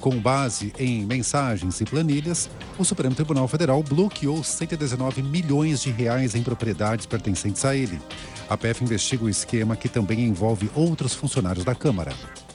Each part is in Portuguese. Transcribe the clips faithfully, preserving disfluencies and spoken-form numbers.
Com base em mensagens e planilhas, o Supremo Tribunal Federal bloqueou cento e dezenove milhões de reais em propriedades pertencentes a ele. A P F investiga o esquema que também envolve outros funcionários da Câmara.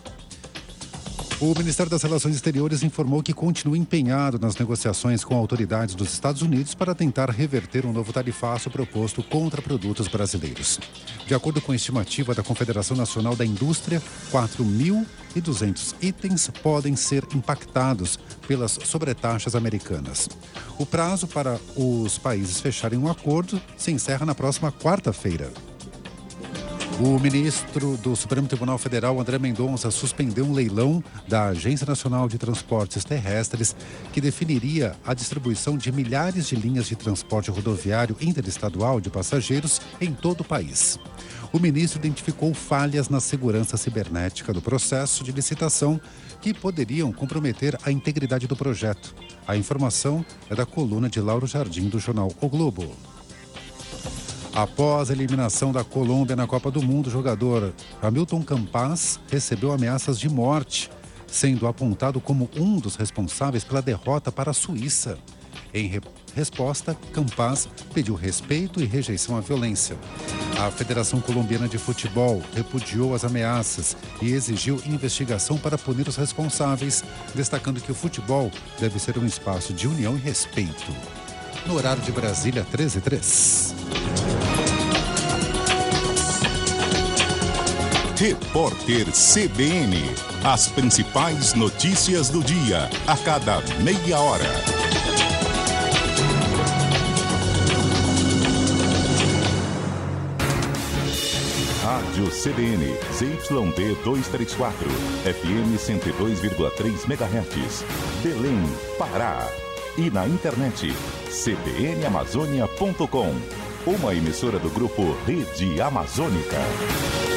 O Ministério das Relações Exteriores informou que continua empenhado nas negociações com autoridades dos Estados Unidos para tentar reverter um novo tarifaço proposto contra produtos brasileiros. De acordo com a estimativa da Confederação Nacional da Indústria, quatro mil e duzentos itens podem ser impactados pelas sobretaxas americanas. O prazo para os países fecharem um acordo se encerra na próxima quarta-feira. O ministro do Supremo Tribunal Federal, André Mendonça, suspendeu um leilão da Agência Nacional de Transportes Terrestres que definiria a distribuição de milhares de linhas de transporte rodoviário interestadual de passageiros em todo o país. O ministro identificou falhas na segurança cibernética do processo de licitação que poderiam comprometer a integridade do projeto. A informação é da coluna de Lauro Jardim, do jornal O Globo. Após a eliminação da Colômbia na Copa do Mundo, o jogador Hamilton Campas recebeu ameaças de morte, sendo apontado como um dos responsáveis pela derrota para a Suíça. Em re- resposta, Campas pediu respeito e rejeição à violência. A Federação Colombiana de Futebol repudiou as ameaças e exigiu investigação para punir os responsáveis, destacando que o futebol deve ser um espaço de união e respeito. No horário de Brasília, treze e três. Repórter C B N. As principais notícias do dia, a cada meia hora. Rádio C B N, Z Y D duzentos e trinta e quatro, F M cento e dois vírgula três megahertz, Belém, Pará. E na internet, c b n amazônia ponto com, uma emissora do grupo Rede Amazônica.